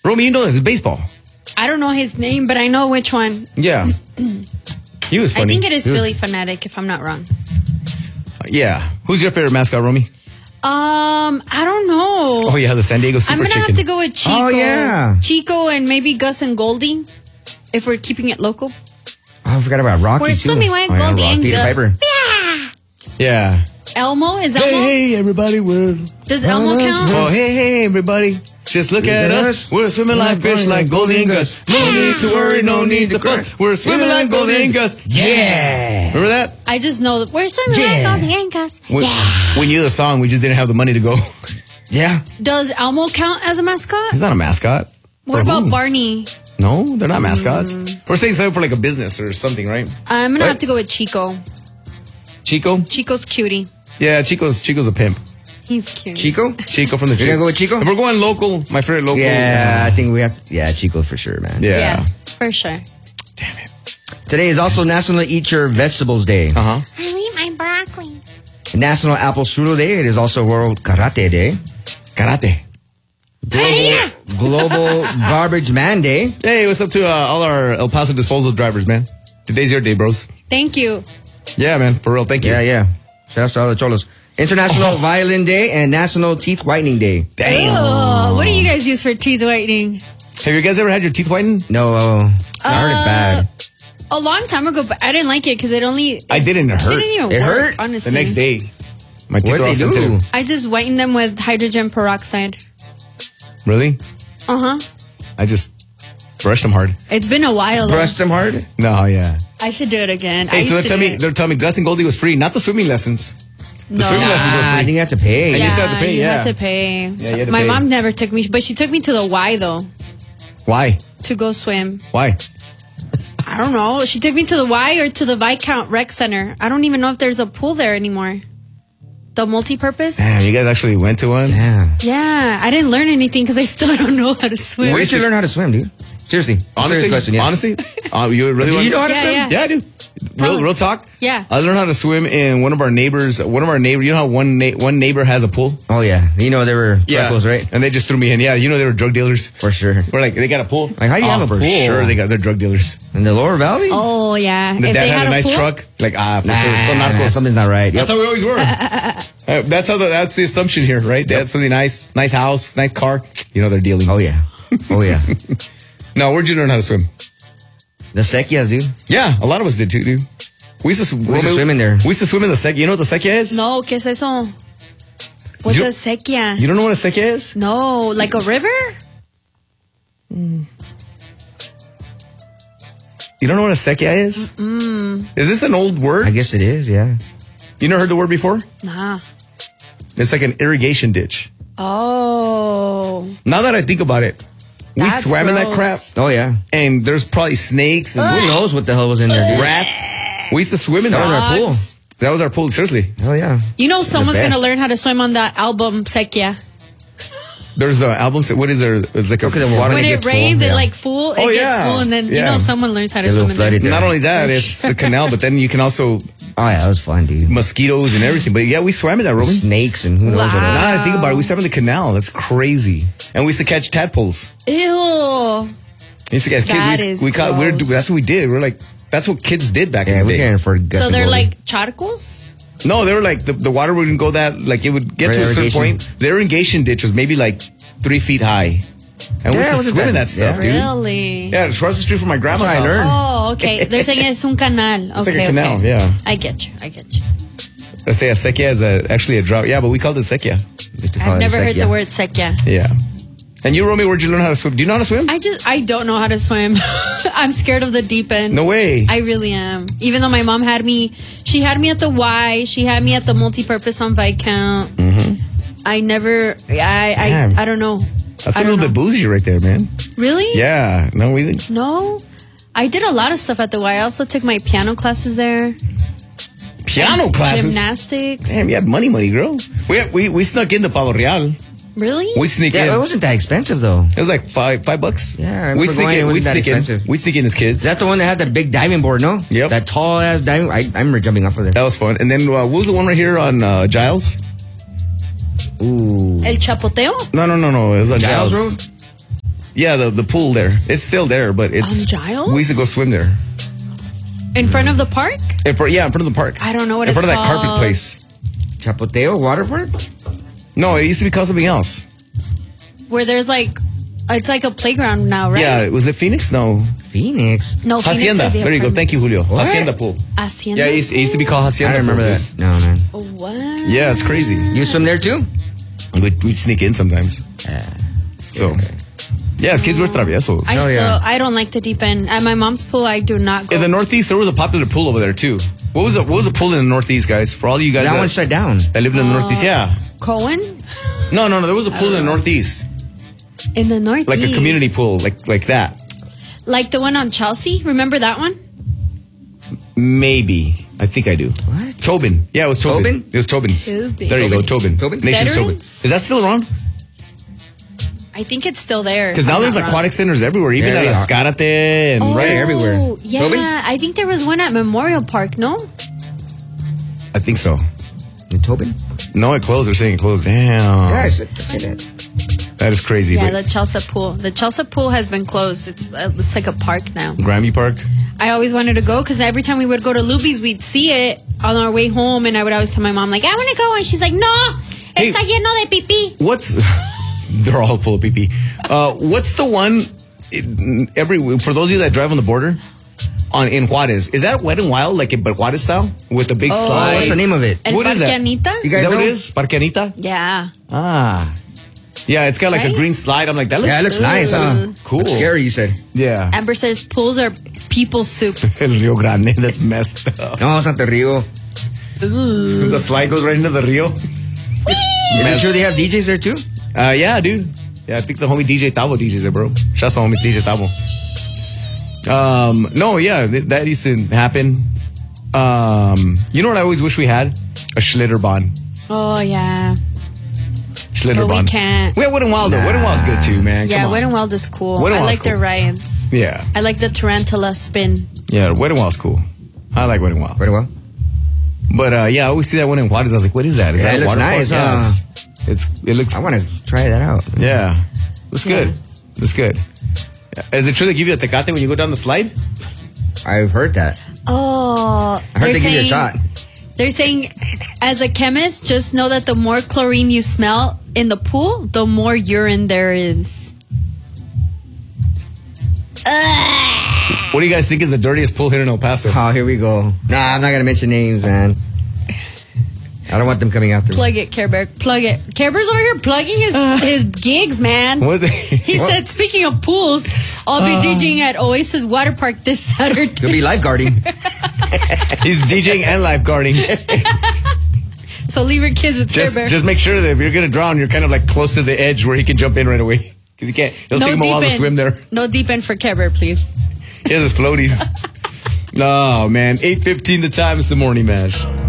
Romy, you know this is baseball. I don't know his name, but I know which one. Yeah. He was funny. I think it is Philly Fanatic, if I'm not wrong. Yeah. Who's your favorite mascot, Romy? I don't know. Oh, yeah, the San Diego Super I'm gonna Chicken. have to go with Chico. Oh, yeah. Chico and maybe Gus and Goldie, if we're keeping it local. Oh, I forgot about Rocky, We're too. swimming with Oh, yeah, Goldie and Rocky the Gus. Piper. Yeah. Elmo? Is Elmo? Hey, everybody, we're... Does Elmo count? Oh, hey, everybody. Just look at us. We're swimming like fish, like Goldie and Gus. No need to worry, no need to fuss. We're swimming like Goldie and Gus. Yeah. Remember that? I just know that we're swimming like Goldie and Gus. We knew the song, we just didn't have the money to go. Yeah. Does Elmo count as a mascot? He's not a mascot. What For about who? Barney? No, they're not mascots. We're saying something for like a business or something, right? I'm gonna What? have to go with Chico. Chico? Chico's cutie. Yeah, Chico's a pimp. He's cute. Chico? Chico from the You're gonna go with Chico? If we're going local, my favorite local. Yeah, I think we have... Yeah, Chico for sure, man. Yeah. for sure. Damn it. Today is also National Eat Your Vegetables Day. Uh-huh. I eat my broccoli. National Apple Strudel Day. It is also World Karate Day. Karate. Global Garbage Man Day. Hey, what's up to all our El Paso disposal drivers, man? Today's your day, bros. Thank you. Yeah, man. For real. Thank you. Yeah. Shout out to all the cholos. International Violin Day and National Teeth Whitening Day. Damn. Oh, what do you guys use for teeth whitening? Have you guys ever had your teeth whitened? No, I heard it's bad. A long time ago, but I didn't like it because it only... I didn't. It hurt. Didn't even It work, hurt? honestly. The next day. My teeth What were all did they do? sensitive. I just whitened them with hydrogen peroxide. Really? Uh-huh. I just brushed them hard. It's been a while. though. Brushed them hard? No, yeah. I should do it again. Hey, so they're telling me Gus and Goldie was free, not the swimming lessons. No. swimming lessons were I free. think you have to pay. And you still have to pay, you yeah. had to pay. you had to My pay. mom never took me, but she took me to the Y, though, Why? to go swim. Why? I don't know. She took me to the Y or to the Viscount Rec Center. I don't even know if there's a pool there anymore. The multi-purpose? Damn, you guys actually went to one? Yeah. Yeah, I didn't learn anything because I still don't know how to swim. Where did you learn how to swim, dude? Seriously. Honestly, Serious question, yeah. honestly, you really Do want you know how to Yeah, swim? yeah. Yeah, I do. Tell us. Real talk. Yeah. I learned how to swim in one of our neighbors. You know how one neighbor has a pool? Oh, yeah. You know they were freckles, right? And they just threw me in. Yeah, you know they were drug dealers. For sure. We're like, they got a pool. Like, how do you have a for pool? Sure, they're drug dealers. In the Lower Valley? Oh, yeah. The if dad they had a nice pool, truck. Like, for Nah, sure. So not close. something's not right. Yep. That's how we always were. That's the assumption here, right? They had something nice house, nice car. You know they're dealing. Oh, yeah. Oh, yeah. No, where'd you learn how to swim? The Sequias, dude. Yeah, a lot of us did too, dude. We used to swim in there. We used to swim in the sequía. You know what the sequía is? No, ¿qué es eso? What's You- a sequía? You don't know what a sequía is? No, like a river? You don't know what a sequía is? Mm-mm. Is this an old word? I guess it is, yeah. You never heard the word before? Nah. It's like an irrigation ditch. Oh. Now that I think about it, we That's swam in that crap, gross. Oh, yeah. and there's probably snakes and Who knows what the hell was in there, dude? rats. We used to swim in That was there. our pool. Bugs. That was our pool. Seriously, Oh, yeah. You know someone's best. going to learn how to swim on that album Sequia. there's albums. What is there? It's like a Okay, the water When it gets full, rains, yeah. it like full, it Oh, gets yeah. full, and then you Yeah. know someone learns how to Get a swim little in there. flooded. Not only that, it's the canal, but then you can also Oh, yeah, that was fun, dude. mosquitoes and everything. But yeah, we swam in that, Robin. Snakes and who knows what Wow. else. Now that I think about it, we swam in the canal. That's crazy. And we used to catch tadpoles. Ew. We used to catch That kids. is gross. That's what we did. We're like, that's what kids did back Yeah, in the we day. can't forget. So they're like charcos? No, they were like the water wouldn't go that like it would get For to a certain irrigation? point. The irrigation ditch was maybe like 3 feet high, and we Yeah, used to wasn't swim in that- that stuff, yeah. dude. Really? Yeah, across the street from my grandma's That's house. what I learned. Oh, okay. They're saying it's un canal. Okay, like a canal, okay. yeah. I get you. I say a sequía is actually a drought. Yeah, but we called it sequía. I've never heard the word sequia. Yeah. And you, Romy, where'd you learn how to swim? Do you know how to swim? I don't know how to swim. I'm scared of the deep end. No way. I really am. Even though my mom she had me at the Y, she had me at the multi-purpose on Viscount. I never, Damn. I don't know. That's I a don't little bit bougie right there, man. Really? Yeah. No, we didn't. No. I did a lot of stuff at the Y. I also took my piano classes there. Piano classes. Gymnastics. Damn, you had money, girl. We snuck into Palo Real. Really? We sneak Yeah, in. it wasn't that expensive though. It was like $5. Yeah, I we remember sneak going, in. it We wasn't that sneak in. expensive. We sneak in as kids. Is that the one that had the big diving board? No. Yep. That tall ass diving. I remember jumping off of there. That was fun. And then what was the one right here on Giles? Ooh. El Chapoteo? No. It was on Giles Giles. Road? Yeah, the pool there. It's still there, but it's... On Giles? We used to go swim there. In front of the park? In front of the park. I don't know what in it's front of that called. carpet place. Chapoteo Water Park? No, it used to be called something else. Where there's like, it's like a playground now, right? Yeah, was it Phoenix? No. Phoenix? No, Phoenix Hacienda. are the There you go. Thank you, Julio. What? Hacienda pool. Hacienda. Yeah, it used to be called Hacienda. I don't remember pool. that. No, man. What? Yeah, it's crazy. You swim there too? We'd sneak in sometimes. So, yeah, as kids were traviesos. I don't like the deep end. At my mom's pool, I do not go. In the Northeast, there was a popular pool over there too. What was the pool in the Northeast, guys? For all you guys That one shut down. that lived in the Northeast, yeah. Cohen? No, there was a pool in the Northeast, In the Northeast. like a community pool, like that. Like the one on Chelsea? Remember that one? Maybe. I think I do. What? Tobin. Yeah, it was Tobin. Tobin? It was Tobin's. Tobin. There you go, Tobin. Tobin? Nation's Tobin. Veterans? Is that still around? I think it's still there. Because now there's aquatic centers everywhere, even Yeah, at they are. Escarate and right everywhere. Yeah, Tobin? I think there was one at Memorial Park, no? I think so. In Tobin? No, it closed. They're saying it closed. Damn. Yeah, I said that. That is crazy. Yeah, but the Chelsea pool. The Chelsea pool has been closed. It's like a park now. Grammy Park. I always wanted to go because every time we would go to Luby's, we'd see it on our way home, and I would always tell my mom, like, I want to go, and she's like, no, Hey. está lleno de pipí. What's... They're all full of pee-pee. What's the one... For those of you that drive on the border... in Juarez, is that Wet and Wild, like in Juarez style? With the big slides? What's the name of it? El What is Parque that? Anita? You Is guys that know? what it is? Parque Anita? Yeah. Ah. Yeah, it's got like a Right? green slide. I'm like, that looks... Yeah, it looks nice, huh? Cool. Looks scary, you said. Yeah. Amber says pools are people soup. El Rio Grande, that's messed up. No, Santa Rio. Ooh. The slide goes right into the Rio. Is it sure they have DJs there too? Yeah, dude. Yeah, I think the homie DJ Tavo DJs there, bro. Shouts to homie DJ Tavo. No, yeah, that used to happen. You know what I always wish we had? A Schlitterbahn. Oh, yeah. Schlitterbahn. But we can't. We have Wet and Wild, though. Wet and Wild's good, too, man. Yeah, Come on. Wet and Wild is cool. Wet n' I Wild's like their cool. rides. Yeah. I like the tarantula spin. Yeah, Wet and Wild's cool. I like Wet and Wild. Very well. But, yeah, I always see that one in Juarez. I was like, what is that? Is Yeah, that it a looks water nice, park? huh? Yeah, it looks... I want to try that out. Yeah. Looks good. Looks good. Yeah. Is it true they give you a tecate when you go down the slide? I've heard that. Oh. I heard they give you a shot. They're saying, as a chemist, just know that the more chlorine you smell in the pool, the more urine there is. What do you guys think is the dirtiest pool here in El Paso? Oh, here we go. Nah, I'm not going to mention names, man. I don't want them coming after me. Plug it, Care Bear. Plug it. Care Bear's over here plugging his gigs, man. What? He said, speaking of pools, I'll be DJing at Oasis Water Park this Saturday. You'll be lifeguarding. He's DJing and lifeguarding. So leave your kids with Care Bear. Just make sure that if you're going to drown, you're kind of like close to the edge where he can jump in right away. Because he can't. It'll take him a while to swim there. No deep end for Care Bear, please. He has his floaties. Oh, man. 8:15 the time. It's the Morning Mash.